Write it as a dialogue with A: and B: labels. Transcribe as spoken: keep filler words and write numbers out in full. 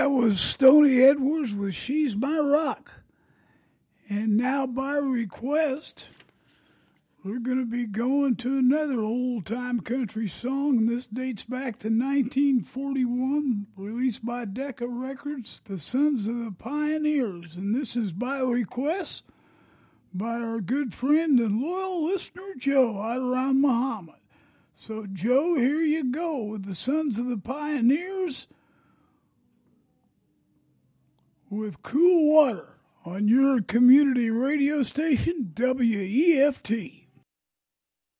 A: That was Stoney Edwards with She's My Rock. And now by request, we're going to be going to another old-time country song. And this dates back to nineteen forty-one, released by Decca Records, The Sons of the Pioneers. And this is by request by our good friend and loyal listener, Joe, out around Muhammad. So, Joe, here you go with The Sons of the Pioneers with Cool Water on your community radio station, W E F T.